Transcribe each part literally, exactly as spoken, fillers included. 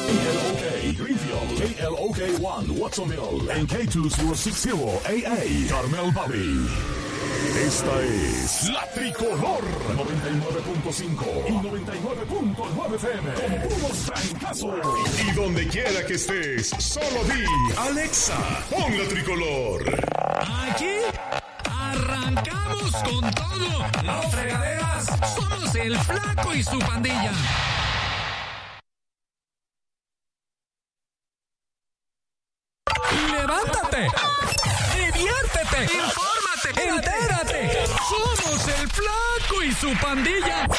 K L O K one, Watsonville, en K dos mil sesenta A A, Carmel Valley. Esta es La Tricolor, noventa y nueve punto cinco y noventa y nueve punto nueve F M, con puros trancazos. Y donde quiera que estés, solo di, Alexa, pon La Tricolor. Aquí arrancamos con todo. Las fregaderas somos el Flaco y su pandilla. ¡Levántate! ¡Diviértete! ¡Infórmate! ¡Entérate! ¡Somos el Flaco y su pandilla!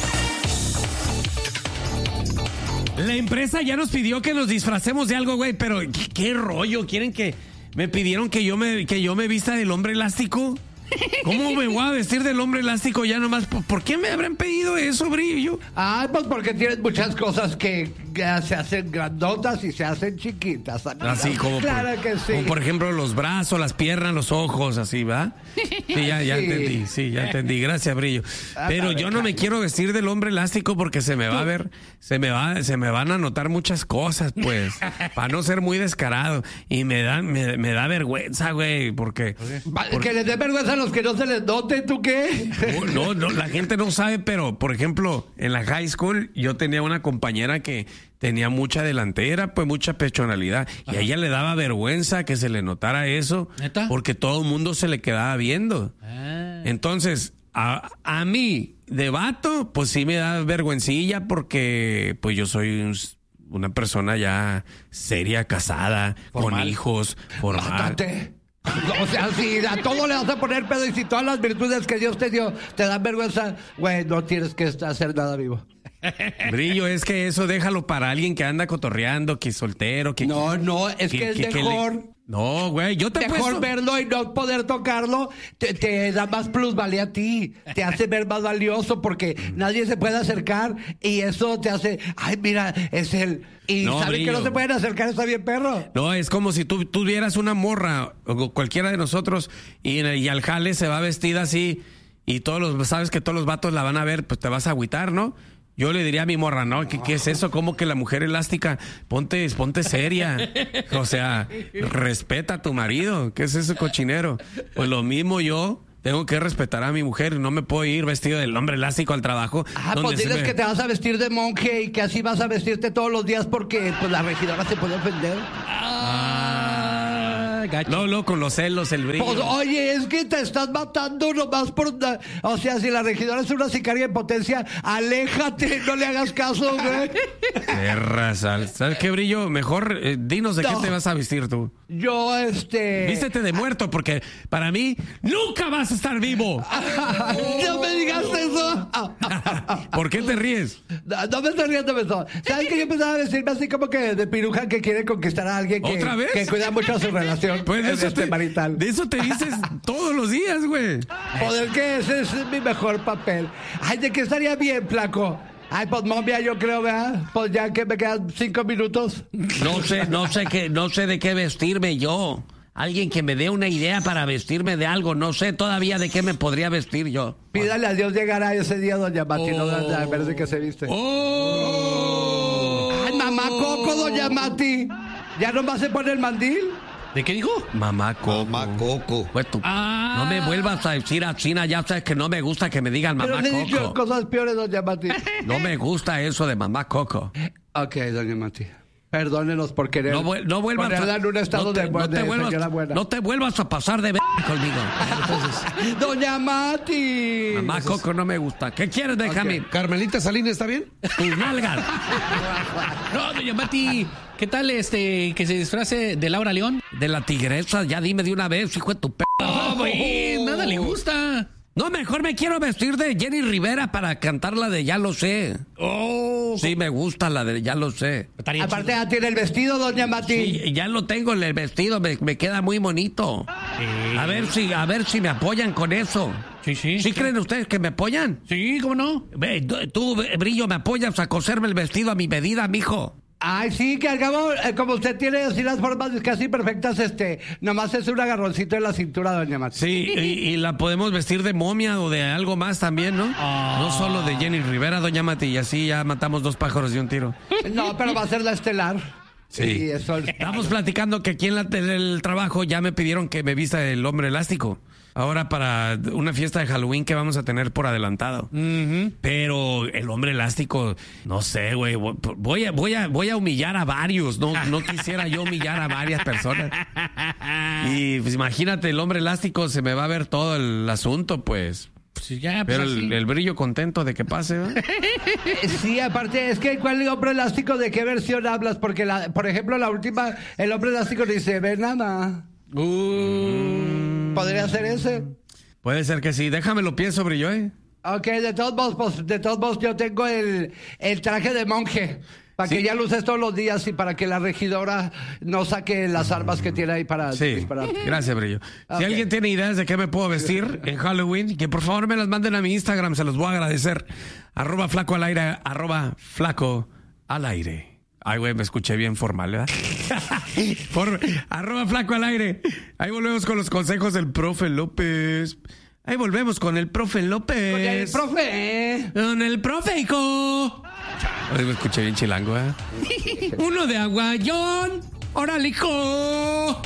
La empresa ya nos pidió que nos disfracemos de algo, güey, pero ¿qué, qué rollo? ¿Quieren que me pidieron que yo me, que yo me vista del hombre elástico? ¿Cómo me voy a vestir del hombre elástico ya nomás? ¿Por, ¿por qué me habrán pedido eso, Brillo? Ah, pues porque tienes muchas cosas que, que se hacen grandotas y se hacen chiquitas. Amiga. Así como, claro por, que sí. Como por ejemplo los brazos, las piernas, los ojos, así, ¿va? Sí, ya, ya Sí. entendí, sí, ya entendí. Gracias, Brillo. Pero yo no me quiero vestir del hombre elástico porque se me va a ver, se me va, se me van a notar muchas cosas, pues, para no ser muy descarado. Y me da, me, me da vergüenza, güey, porque, porque... Que les dé vergüenza a los que no se les note, ¿tú qué? No, no, la gente no sabe, pero, por ejemplo, en la high school yo tenía una compañera que tenía mucha delantera, pues mucha pechonalidad. Ajá. Y a ella le daba vergüenza que se le notara eso. ¿Neta? Porque todo el mundo se le quedaba viendo. Ah. Entonces, a, a mí, de vato, pues sí me da vergüencilla porque pues yo soy un, una persona ya seria, casada, formal, con hijos, formal. Mátate. O sea, si a todo le vas a poner pedo y si todas las virtudes que Dios te dio te dan vergüenza, güey, no tienes que hacer nada vivo. Brillo, es que eso déjalo para alguien que anda cotorreando, que es soltero, que... No, no, es que, que es que, mejor... Que le... No, güey, yo te Mejor puesto... verlo y no poder tocarlo, te, te da más plusvalía a ti, te hace ver más valioso porque nadie se puede acercar y eso te hace, ay, mira, es él. Y no, saben Brillo. Que no se pueden acercar, está bien, perro. No, es como si tú tuvieras una morra, o cualquiera de nosotros, y, y al jale se va vestida así, y todos los, sabes que todos los vatos la van a ver, pues te vas a agüitar, ¿no? Yo le diría a mi morra, no, ¿qué, qué es eso? ¿Cómo que la mujer elástica? Ponte, ponte seria. O sea, respeta a tu marido. ¿Qué es ese cochinero? Pues lo mismo yo. Tengo que respetar a mi mujer. No me puedo ir vestido del hombre elástico al trabajo. Ah, pues diles me... que te vas a vestir de monje y que así vas a vestirte todos los días porque pues la regidora se puede ofender. Ah, no, no, con los celos, el brillo. Pues, oye, es que te estás matando nomás por... O sea, si la regidora es una sicaria en potencia, aléjate, no le hagas caso, güey. Qué raza. ¿Sabes qué, Brillo? Mejor eh, dinos de no. qué te vas a vestir tú. Yo, este... Vístete de muerto, porque para mí nunca vas a estar vivo. No me digas eso. ¿Por qué te ríes? No, no me estoy riendo de eso. ¿Sabes que yo empezaba a decirme así como que de piruja que quiere conquistar a alguien que, ¿Otra vez? que cuida mucho a su relación? Pues de eso, este te, marital. de eso te dices todos los días, güey. Poder que ese es mi mejor papel. Ay, ¿de qué estaría bien, flaco? Ay, pues momia, yo creo, ¿verdad? Pues ya que me quedan cinco minutos. No sé, no sé qué, no sé de qué vestirme yo. Alguien que me dé una idea para vestirme de algo. No sé todavía de qué me podría vestir yo. Pídale a Dios llegar a ese día, doña Mati, oh. no a ver de qué se viste. Oh. Ay, mamá Coco, doña Mati. ¿Ya nomás se pone el mandil? ¿De qué dijo? Mamá Coco. Mamá Coco. Pues tú, ah. No me vuelvas a decir a China, ya sabes que no me gusta que me digan mamá Pero le he Coco. dicho cosas peores, doña Mati. No me gusta eso de mamá Coco. Ok, doña Mati. Perdónenos por querer no, no vuelvas ponerla en un estado no te, de, no te de vuelvas, señora buena. No te vuelvas a pasar de b*** conmigo. Entonces, doña Mati. Mamá Entonces, Coco no me gusta. ¿Qué quieres, Benjamín? Okay. ¿Carmelita Salinas está bien? Tus nalgas. No, doña Mati, ¿qué tal este que se disfrace de Laura León? De la tigresa, ya dime de una vez, hijo de tu p***. No, güey, nada le gusta. No, mejor me quiero vestir de Jenny Rivera para cantar la de Ya lo sé. Oh. Sí, me gusta la de Ya lo sé. Estaría Aparte ya tiene el vestido, doña Mati. Sí, ya lo tengo el vestido, me, me queda muy bonito. Sí. A ver si, a ver si me apoyan con eso. Sí, sí. ¿Sí creen ustedes que me apoyan? Sí, ¿cómo no? Tú, Brillo, ¿me apoyas a coserme el vestido a mi medida, mijo? Ay, sí, que al cabo, eh, como usted tiene así las formas casi perfectas, este, nomás es un agarroncito en la cintura, doña Mati. Sí, y, y la podemos vestir de momia o de algo más también, ¿no? Oh. No solo de Jenny Rivera, doña Mati, y así ya matamos dos pájaros de un tiro. No, pero va a ser la estelar. Sí. Y eso. Estamos platicando que aquí en la, en el trabajo ya me pidieron que me vista el hombre elástico. Ahora para una fiesta de Halloween que vamos a tener por adelantado. Uh-huh. Pero el hombre elástico, no sé, güey. Voy a, voy a, voy a humillar a varios. No, no quisiera yo humillar a varias personas. Y pues imagínate, el hombre elástico, se me va a ver todo el asunto, pues. Sí, ya, pues pero el, el brillo contento de que pase, ¿no? Sí, aparte, es que ¿cuál hombre elástico de qué versión hablas? Porque, la, por ejemplo, la última, el hombre elástico dice, ven nada. Uh, ¿Podría ser ese? Puede ser que sí. Déjame lo pienso, brillo, ¿eh? Ok, de todos modos, pues, de todos modos, yo tengo el, el traje de monje. Para ¿Sí? que ya lo uses todos los días y para que la regidora no saque las armas que tiene ahí para sí. disparar. Gracias, Brillo. Okay. Si alguien tiene ideas de qué me puedo vestir en Halloween, que por favor me las manden a mi Instagram, se los voy a agradecer. Arroba flaco al aire, arroba flaco al aire. Ay, güey, me escuché bien formal, ¿verdad? Por, arroba flaco al aire. Ahí volvemos con los consejos del profe López. Ahí volvemos con el profe López. Con el profe. Con el profe, hijo. Ay, me escuché bien chilango, ¿eh? Uno de aguayón. ¡Órale, hijo!